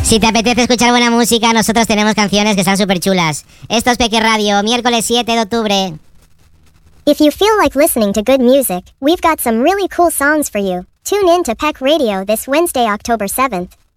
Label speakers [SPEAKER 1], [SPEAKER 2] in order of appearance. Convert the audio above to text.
[SPEAKER 1] Si te apetece escuchar buena música, nosotros tenemos canciones que están súper chulas. Esto es Peque Radio, miércoles 7 de octubre.
[SPEAKER 2] If you feel like listening to good music, we've got some really cool songs for you. Tune in to Peck Radio this Wednesday, October 7th.